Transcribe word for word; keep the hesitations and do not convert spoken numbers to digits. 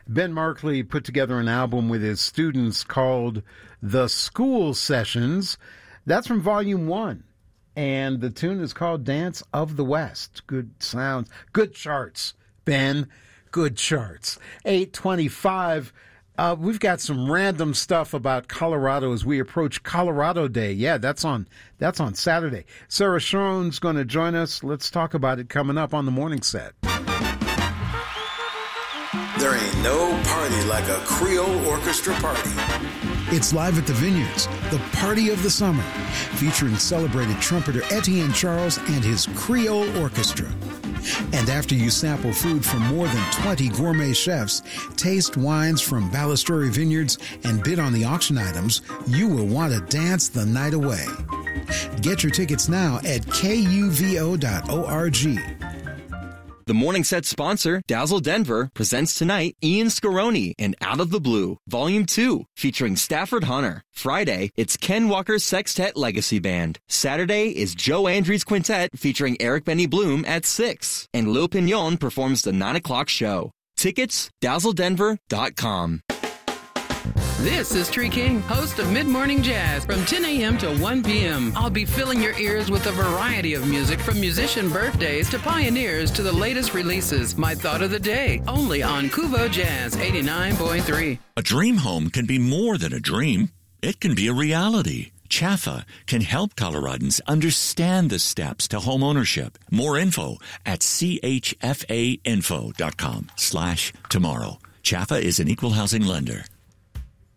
Ben Markley put together an album with his students called The School Sessions. That's from Volume one. And the tune is called Dance of the West. Good sounds. Good charts, Ben. Good charts. eight twenty-five. Uh, we've got some random stuff about Colorado as we approach Colorado Day. Yeah, that's on that's on Saturday. Sarah Schroen's going to join us. Let's talk about it coming up on the morning set. There ain't no party like a Creole orchestra party. It's live at the Vineyards, the party of the summer, featuring celebrated trumpeter Etienne Charles and his Creole Orchestra. And after you sample food from more than twenty gourmet chefs, taste wines from Balistreri Vineyards, and bid on the auction items, you will want to dance the night away. Get your tickets now at K U V O dot org. The Morning Set sponsor, Dazzle Denver, presents tonight Ian Scaroni and Out of the Blue, Volume two, featuring Stafford Hunter. Friday, it's Ken Walker's Sextet Legacy Band. Saturday is Joe Andrews Quintet featuring Eric Benny Bloom at six. And Lil Pignon performs the nine o'clock show. Tickets, dazzle denver dot com. This is Tree King, host of Mid Morning Jazz from ten a.m. to one p.m. I'll be filling your ears with a variety of music from musician birthdays to pioneers to the latest releases. My thought of the day, only on Kuvo Jazz eighty-nine point three. A dream home can be more than a dream. It can be a reality. Chaffa can help Coloradans understand the steps to home ownership. More info at chfainfo dot com slash tomorrow. Chaffa is an equal housing lender.